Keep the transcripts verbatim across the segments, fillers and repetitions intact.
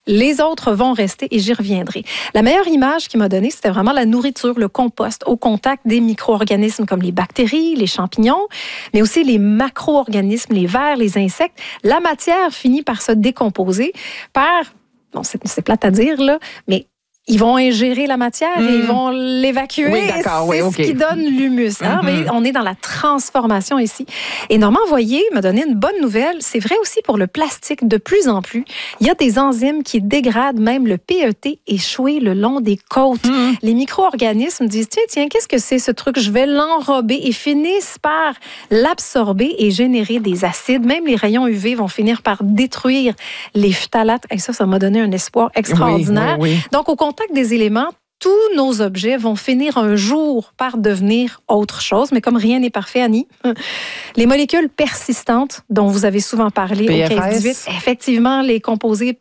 Les autres vont rester et j'y reviendrai. La meilleure image qu'il m'a donnée, c'était vraiment la nourriture, le compost au contact des micro-organismes comme les bactéries, les champignons, mais aussi les macro-organismes, les vers, les insectes. La matière finit par se décomposer par, bon, c'est, c'est plate à dire, là, mais ils vont ingérer la matière mmh. et ils vont l'évacuer. Oui, d'accord, c'est oui, okay. ce qui donne l'humus. Hein? Mm-hmm. On est dans la transformation ici. Et Normand Voyer m'a donné une bonne nouvelle. C'est vrai aussi pour le plastique. De plus en plus, il y a des enzymes qui dégradent même le P E T échoué le long des côtes. Mm-hmm. Les micro-organismes disent, tiens, tiens, qu'est-ce que c'est ce truc? Je vais l'enrober et finissent par l'absorber et générer des acides. Même les rayons U V vont finir par détruire les phtalates. Et ça, ça m'a donné un espoir extraordinaire. Oui, oui, oui. Donc, au contact des éléments, tous nos objets vont finir un jour par devenir autre chose. Mais comme rien n'est parfait, Annie, les molécules persistantes dont vous avez souvent parlé P F S. au quinze dix-huit, effectivement, les composés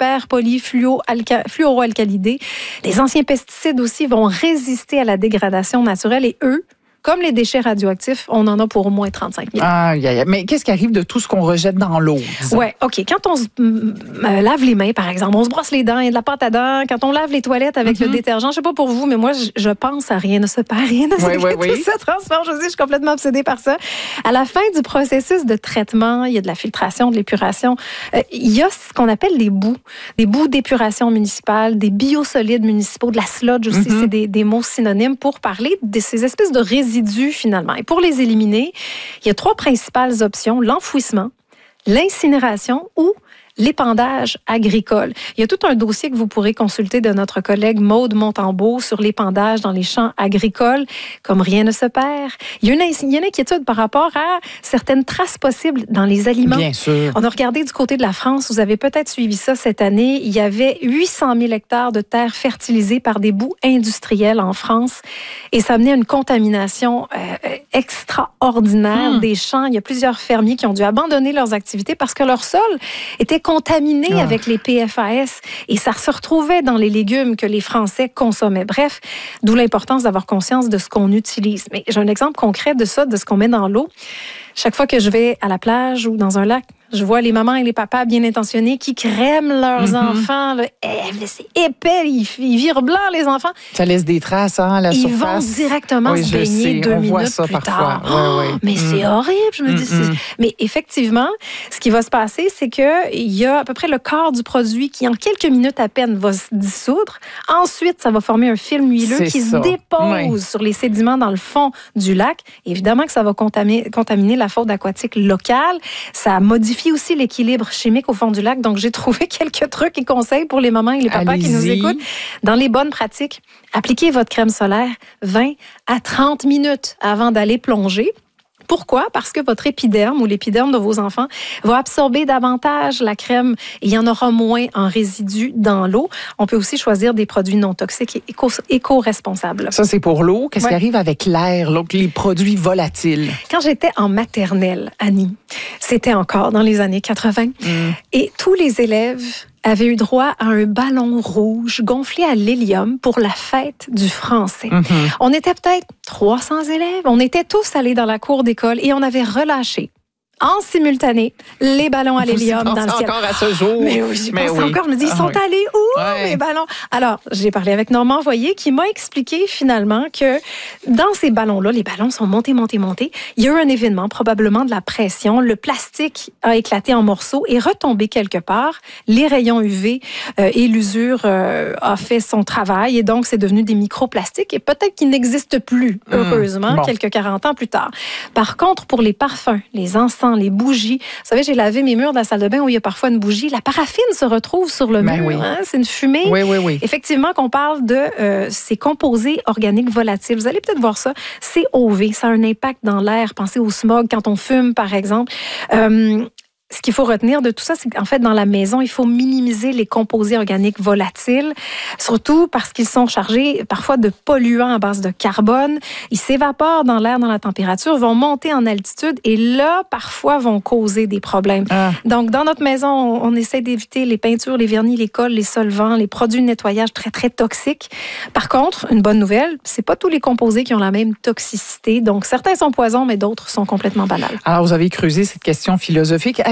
per-polyfluoroalkylidés, les anciens pesticides aussi vont résister à la dégradation naturelle et eux, comme les déchets radioactifs, on en a pour au moins trente-cinq mille. Ah, yeah, yeah. Mais qu'est-ce qui arrive de tout ce qu'on rejette dans l'eau? Oui, OK. Quand on se euh, lave les mains, par exemple, on se brosse les dents, il y a de la pâte à dents. Quand on lave les toilettes avec mm-hmm. le détergent, je ne sais pas pour vous, mais moi, je, je pense à rien ne se perd, rien ne se oui, oui, oui. Tout ça transforme. Je sais, je suis complètement obsédée par ça. À la fin du processus de traitement, il y a de la filtration, de l'épuration. Euh, il y a ce qu'on appelle des boues, des boues d'épuration municipale, des biosolides municipaux, de la sludge aussi. Mm-hmm. C'est des, des mots synonymes pour parler de ces espèces de résidus finalement. Et pour les éliminer, il y a trois principales options, l'enfouissement, l'incinération ou l'épandage agricole. Il y a tout un dossier que vous pourrez consulter de notre collègue Maude Montembeault sur l'épandage dans les champs agricoles. Comme rien ne se perd. Il y a une, il y a une inquiétude par rapport à certaines traces possibles dans les aliments. Bien sûr. On a regardé du côté de la France. Vous avez peut-être suivi ça cette année. Il y avait huit cent mille hectares de terres fertilisées par des boues industrielles en France. Et ça amenait à une contamination euh, extraordinaire hmm. des champs. Il y a plusieurs fermiers qui ont dû abandonner leurs activités parce que leur sol était contaminé ah. avec les P F A S et ça se retrouvait dans les légumes que les Français consommaient. Bref, d'où l'importance d'avoir conscience de ce qu'on utilise. Mais j'ai un exemple concret de ça, de ce qu'on met dans l'eau. Chaque fois que je vais à la plage ou dans un lac, je vois les mamans et les papas bien intentionnés qui crèment leurs mm-hmm. enfants. Là. Eh, c'est épais, ils, ils virent blancs, les enfants. Ça laisse des traces, hein, à la ils surface. Ils vont directement oui, se baigner sais, deux on minutes voit ça plus parfois. tard. Ouais, Oh, ouais. mais mm. c'est horrible. Je me dis, Mm-hmm. c'est... Mais effectivement, ce qui va se passer, c'est qu'il y a à peu près le quart du produit qui, en quelques minutes à peine, va se dissoudre. Ensuite, ça va former un film huileux c'est qui ça. se dépose oui. sur les sédiments dans le fond du lac. Évidemment que ça va contaminer, contaminer la faune aquatique locale. Ça modifie aussi l'équilibre chimique au fond du lac. Donc, j'ai trouvé quelques trucs et conseils pour les mamans et les papas Allez-y. qui nous écoutent. Dans les bonnes pratiques, appliquez votre crème solaire vingt à trente minutes avant d'aller plonger. Pourquoi? Parce que votre épiderme ou l'épiderme de vos enfants va absorber davantage la crème et il y en aura moins en résidus dans l'eau. On peut aussi choisir des produits non toxiques et éco- éco-responsables. Ça, c'est pour l'eau. Qu'est-ce ouais. qui arrive avec l'air, là, les produits volatiles? Quand j'étais en maternelle, Annie, c'était encore dans les années quatre-vingts, mm. et tous les élèves avaient eu droit à un ballon rouge gonflé à l'hélium pour la fête du français. Mm-hmm. On était peut-être trois cents élèves. On était tous allés dans la cour d'école et on avait relâché en simultané les ballons à l'hélium dans le ciel. Encore à ce jour. Mais oui, j'y Mais pense oui. encore. Je me dis, ils ah, sont oui. allés où, ouais. les ballons? Alors, j'ai parlé avec Normand Voyer qui m'a expliqué finalement que dans ces ballons-là, les ballons sont montés, montés, montés. Il y a eu un événement, probablement de la pression. Le plastique a éclaté en morceaux et retombé quelque part. Les rayons U V euh, et l'usure euh, a fait son travail et donc c'est devenu des microplastiques et peut-être qu'ils n'existent plus, heureusement, mmh, bon. quelques quarante ans plus tard. Par contre, pour les parfums, les encens, les bougies, vous savez, j'ai lavé mes murs de la salle de bain où il y a parfois une bougie. La paraffine se retrouve sur le ben mur. Oui. Hein? C'est une fumée. Oui, oui, oui. Effectivement, qu'on parle de euh, ces composés organiques volatiles. Vous allez peut-être voir ça. C O V, ça a un impact dans l'air. Pensez au smog quand on fume, par exemple. Euh, Ce qu'il faut retenir de tout ça, c'est qu'en fait, dans la maison, il faut minimiser les composés organiques volatiles, surtout parce qu'ils sont chargés parfois de polluants à base de carbone. Ils s'évaporent dans l'air, dans la température, vont monter en altitude et là, parfois, vont causer des problèmes. Ah. Donc, dans notre maison, on, on essaie d'éviter les peintures, les vernis, les colles, les solvants, les produits de nettoyage très, très toxiques. Par contre, une bonne nouvelle, c'est pas tous les composés qui ont la même toxicité. Donc, certains sont poisons, mais d'autres sont complètement banals. Alors, vous avez creusé cette question philosophique. Avez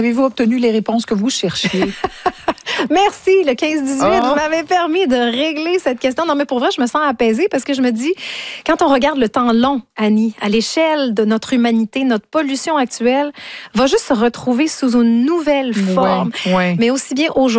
Avez-vous obtenu les réponses que vous cherchiez? Merci, le quinze dix-huit, Oh. vous m'avez permis de régler cette question. Non, mais pour vrai, je me sens apaisée parce que je me dis, quand on regarde le temps long, Annie, à l'échelle de notre humanité, notre pollution actuelle va juste se retrouver sous une nouvelle forme. Ouais, ouais. Mais aussi bien aujourd'hui